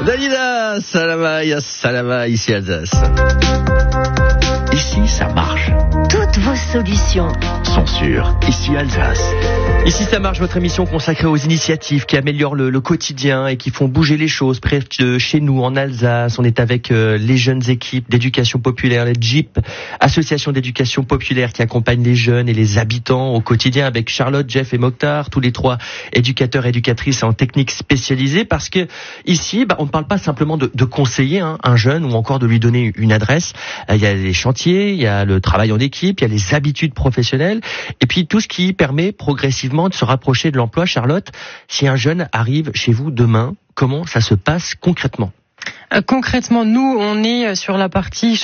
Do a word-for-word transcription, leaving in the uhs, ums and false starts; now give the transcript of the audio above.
Dalida, Salama, Salama, ici Alsace. Ici, ça marche. Toutes vos solutions sont sûres. Ici, Alsace. Ici, ça marche, votre émission consacrée aux initiatives qui améliorent le, le quotidien et qui font bouger les choses près de chez nous, en Alsace. On est avec euh, les jeunes équipes d'éducation populaire, les J I P, Association d'éducation populaire qui accompagne les jeunes et les habitants au quotidien, avec Charlotte, Jeff et Mokhtar, tous les trois éducateurs et éducatrices en technique spécialisée. Parce que ici, bah, on ne parle pas simplement de, de conseiller hein, un jeune ou encore de lui donner une adresse. Euh, il y a les chantiers, il y a le travail en équipe, il y a les habitudes professionnelles et puis tout ce qui permet progressivement de se rapprocher de l'emploi. Charlotte, si un jeune arrive chez vous demain, comment ça se passe concrètement ? Euh, concrètement, nous, on est sur la partie